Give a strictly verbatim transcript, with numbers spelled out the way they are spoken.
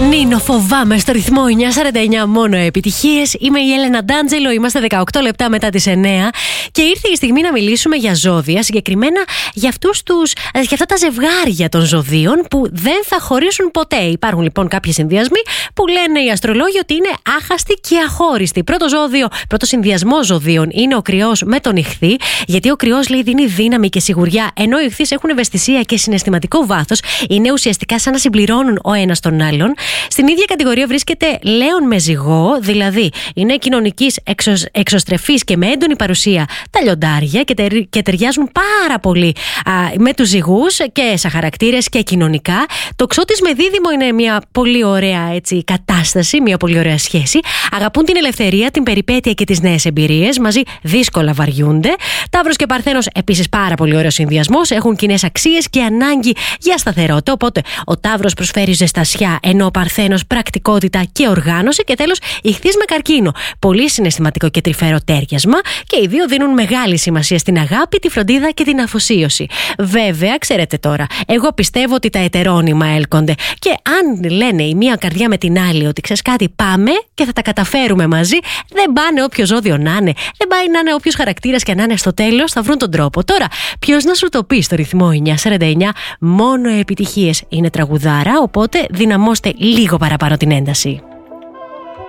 Νίνο, φοβάμαι στο ρυθμό εννιά σαράντα εννιά, μόνο επιτυχίες. Είμαι η Έλενα Ντάντζελο, είμαστε δεκαοκτώ λεπτά μετά τις εννιά και ήρθε η στιγμή να μιλήσουμε για ζώδια, συγκεκριμένα για, αυτούς τους, για αυτά τα ζευγάρια των ζωδίων που δεν θα χωρίσουν ποτέ. Υπάρχουν λοιπόν κάποιοι συνδυασμοί που λένε οι αστρολόγοι ότι είναι άχαστοι και αχώριστοι. Πρώτο ζώδιο, πρώτο συνδυασμό ζωδίων είναι ο Κρυός με τον Ιχθύ, γιατί ο Κρυός λέει δίνει δύναμη και σιγουριά, ενώ οι Ιχθύς έχουν ευαισθησία και συναισθηματικό βάθος. Είναι ουσιαστικά σαν να συμπληρώνουν ο ένας τον άλλον. Στην ίδια κατηγορία βρίσκεται Λέων με Ζυγό, δηλαδή είναι κοινωνικής, εξω, εξωστρεφής και με έντονη παρουσία τα λιοντάρια και, τερ, και ταιριάζουν πάρα πολύ α, με τους ζυγούς και σαν χαρακτήρες και κοινωνικά. Το Ξώτης με Δίδυμο είναι μια πολύ ωραία έτσι, κατάσταση, μια πολύ ωραία σχέση. Αγαπούν την ελευθερία, την περιπέτεια και τις νέες εμπειρίες. Μαζί δύσκολα βαριούνται. Ταύρος και Παρθένος επίσης πάρα πολύ ωραίο συνδυασμός. Έχουν κοινές αξίες και ανάγκη για σταθερότητα. Οπότε ο Ταύρος προσφέρει ζεστασιά, ενώ ο Παρθένος πρακτικότητα και οργάνωση. Και τέλος, Ιχθύς με Καρκίνο. Πολύ συναισθηματικό και τρυφερό τέριασμα. Και οι δύο δίνουν μεγάλη σημασία στην αγάπη, τη φροντίδα και την αφοσίωση. Βέβαια, ξέρετε τώρα, εγώ πιστεύω ότι τα ετερόνυμα έλκονται. Και αν λένε η μία καρδιά με την άλλη ότι ξέρεις κάτι, πάμε και θα τα καταφέρουμε μαζί, δεν πάνε όποιο ζώδιο να είναι. Δεν πάει να είναι όποιος χαρακτήρας και να είναι, στο τέλος θα βρουν τον τρόπο. Τώρα, ποιος να σου το πει στο ρυθμό εννιά σαράντα εννιά, μόνο επιτυχίες. Είναι τραγουδάρα, οπότε δυναμώστε λίγο παραπάνω την ένταση.